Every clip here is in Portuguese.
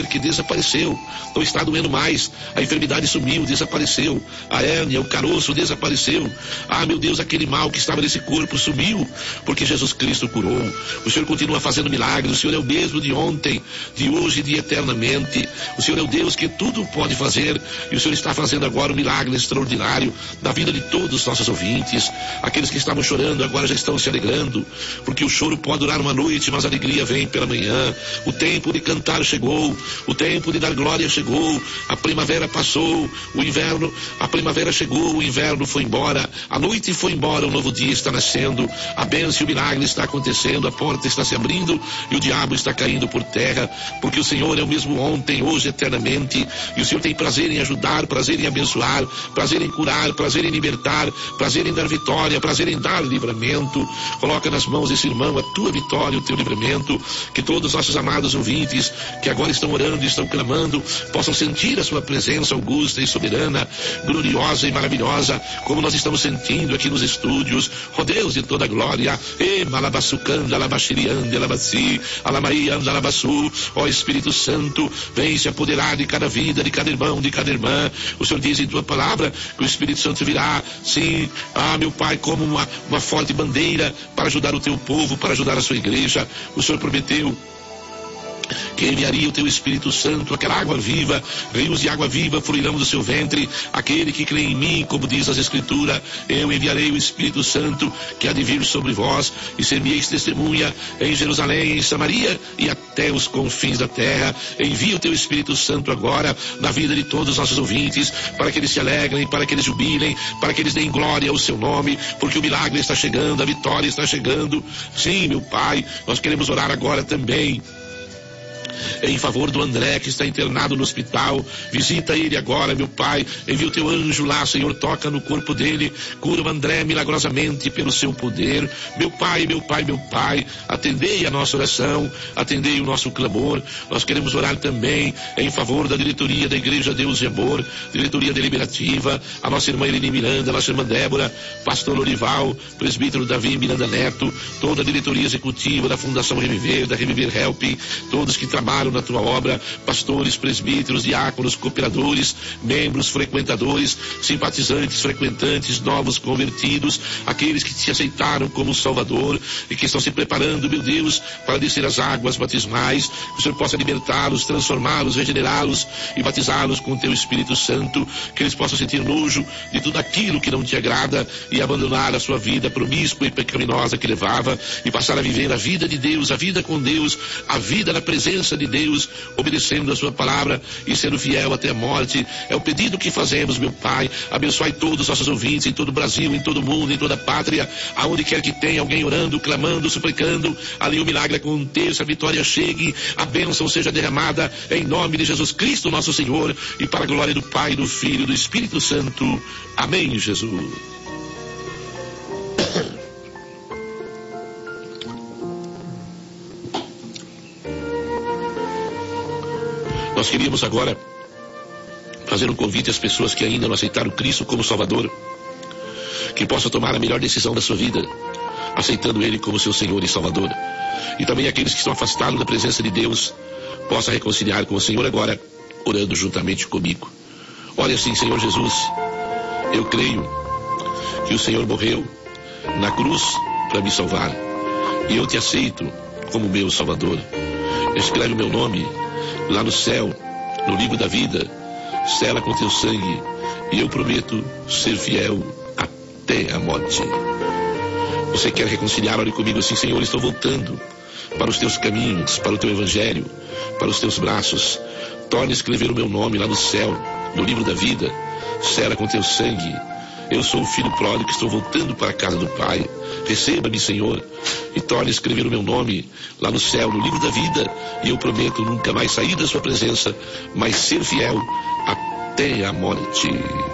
dizer que desapareceu, não está doendo mais, a enfermidade sumiu, desapareceu, a hérnia, o caroço desapareceu. Ah, meu Deus, aquele mal que estava nesse corpo sumiu, porque Jesus Cristo curou. O Senhor continua fazendo milagres, o Senhor é o mesmo de ontem, de hoje e de eternamente. O Senhor é o Deus que tudo pode fazer, e o Senhor está fazendo agora um milagre extraordinário na vida de todos os nossos ouvintes. Aqueles que estavam chorando agora já estão se alegrando, porque o choro pode durar uma noite, mas a alegria vem pela manhã. O tempo de cantar chegou, o tempo de dar glória chegou, a primavera passou, o inverno, a primavera chegou, o inverno foi embora, a noite foi embora, um novo dia está nascendo, a bênção e o milagre está acontecendo, a porta está se abrindo e o diabo está caindo por terra, porque o Senhor é o mesmo ontem, hoje, eternamente, e o Senhor tem prazer em ajudar, prazer em abençoar, prazer em curar, prazer em libertar, prazer em dar vitória, prazer em dar livramento. Coloca nas mãos desse irmão a tua vitória, o teu livramento, que todos os nossos amados ouvintes que agora estão orando e estão clamando possam sentir a sua presença augusta e soberana, gloriosa e maravilhosa, como nós estamos sentindo aqui nos estúdios. Ó Deus de toda glória, malabassucanda, alabashiriande, alabassi, alamaianda, alabassu. Ó Espírito Santo, vem se apoderar de cada vida, de cada irmão, de cada irmã. O Senhor diz em tua palavra que o Espírito Santo virá, sim, meu Pai, como uma forte bandeira para ajudar o teu povo, para ajudar a sua igreja. O Senhor prometeu que enviaria o teu Espírito Santo, aquela água viva, rios de água viva fluirão do seu ventre. Aquele que crê em mim, como diz as Escrituras, eu enviarei o Espírito Santo que há de vir sobre vós, e ser-me-eis testemunha em Jerusalém, em Samaria e até os confins da terra. Envia o teu Espírito Santo agora na vida de todos os nossos ouvintes, para que eles se alegrem, para que eles jubilem, para que eles deem glória ao seu nome, porque o milagre está chegando, a vitória está chegando. Sim, meu Pai, nós queremos orar agora também em favor do André, que está internado no hospital. Visita ele agora, meu Pai, envia o teu anjo lá, Senhor, toca no corpo dele, cura o André milagrosamente pelo seu poder. Meu Pai, meu Pai, meu Pai, atendei a nossa oração, atendei o nosso clamor. Nós queremos orar também em favor da diretoria da Igreja Deus e Amor, diretoria deliberativa, a nossa irmã Irene Miranda, a nossa irmã Débora, pastor Lorival, presbítero Davi Miranda Neto, toda a diretoria executiva da Fundação Reviver, da Reviver Help, todos que trabalham na tua obra, pastores, presbíteros, diáconos, cooperadores, membros, frequentadores, simpatizantes, frequentantes, novos convertidos, aqueles que te aceitaram como Salvador e que estão se preparando, meu Deus, para descer as águas batismais, que o Senhor possa libertá-los, transformá-los, regenerá-los e batizá-los com o teu Espírito Santo, que eles possam sentir nojo de tudo aquilo que não te agrada e abandonar a sua vida promíscua e pecaminosa que levava e passar a viver a vida de Deus, a vida com Deus, a vida na presença de Deus, obedecendo a sua palavra e sendo fiel até a morte. É o pedido que fazemos, meu Pai. Abençoe todos os nossos ouvintes em todo o Brasil, em todo o mundo, em toda a pátria, aonde quer que tenha alguém orando, clamando, suplicando, ali o milagre aconteça, a vitória chegue, a bênção seja derramada em nome de Jesus Cristo, nosso Senhor, e para a glória do Pai, do Filho e do Espírito Santo. Amém, Jesus. Nós queríamos agora fazer um convite às pessoas que ainda não aceitaram Cristo como Salvador, que possam tomar a melhor decisão da sua vida, aceitando Ele como seu Senhor e Salvador. E também aqueles que estão afastados da presença de Deus, possam reconciliar com o Senhor agora, orando juntamente comigo. Olha assim, Senhor Jesus, eu creio que o Senhor morreu na cruz para me salvar, e eu te aceito como meu Salvador. Escreve o meu nome lá no céu, no livro da vida, sela com teu sangue, e eu prometo ser fiel até a morte. Você quer reconciliar? Ore comigo assim: Senhor, estou voltando para os teus caminhos, para o teu evangelho, para os teus braços. Torne a escrever o meu nome lá no céu, no livro da vida, sela com teu sangue. Eu sou o filho pródigo que estou voltando para a casa do Pai. Receba-me, Senhor, e torne a escrever o meu nome lá no céu, no livro da vida, e eu prometo nunca mais sair da sua presença, mas ser fiel até a morte.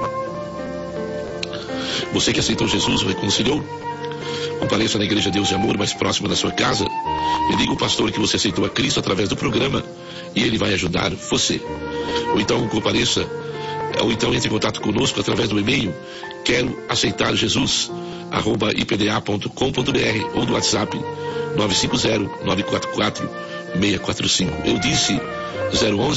Você que aceitou Jesus, reconciliou, compareça na Igreja Deus de Amor mais próxima da sua casa e diga ao pastor que você aceitou a Cristo através do programa, e ele vai ajudar você. Ou então compareça, ou então entre em contato conosco através do e-mail quero aceitar Jesus @ipda.com.br ou do WhatsApp 950-944-645. Eu disse 011